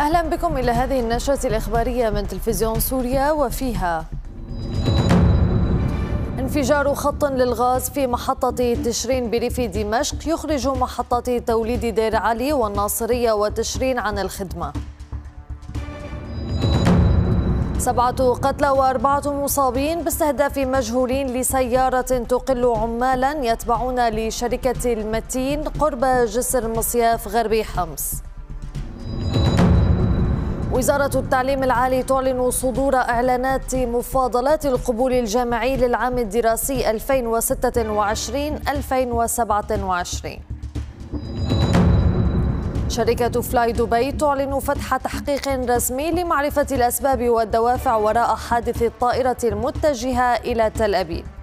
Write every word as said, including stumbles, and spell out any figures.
أهلا بكم إلى هذه النشرة الإخبارية من تلفزيون سوريا، وفيها: انفجار خط للغاز في محطة تشرين بريف دمشق يخرج محطات توليد دير علي والناصرية وتشرين عن الخدمة. سبعة قتلى وأربعة مصابين باستهداف مجهولين لسيارة تقل عمالا يتبعون لشركة المتين قرب جسر مصياف غربي حمص. وزارة التعليم العالي تعلن صدور إعلانات مفاضلات القبول الجامعي للعام الدراسي ألفين وستة وعشرين ألفين وسبعة وعشرين. شركة فلاي دبي تعلن فتح تحقيق رسمي لمعرفة الأسباب والدوافع وراء حادث الطائرة المتجهة إلى تل أبيب.